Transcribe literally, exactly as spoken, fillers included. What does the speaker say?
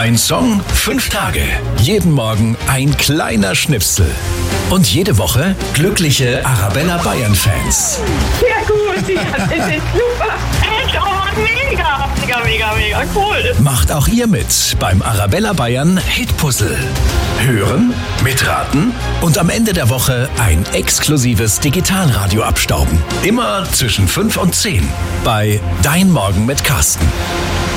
Ein Song, fünf Tage. Jeden Morgen ein kleiner Schnipsel. Und jede Woche glückliche Arabella Bayern-Fans. Sehr gut, ja, das ist super. Echt, oh Mann, mega, mega, mega, mega cool. Macht auch ihr mit beim Arabella Bayern Hitpuzzle. Hören, mitraten und am Ende der Woche ein exklusives Digitalradio abstauben. Immer zwischen fünf und zehn bei Dein Morgen mit Carsten.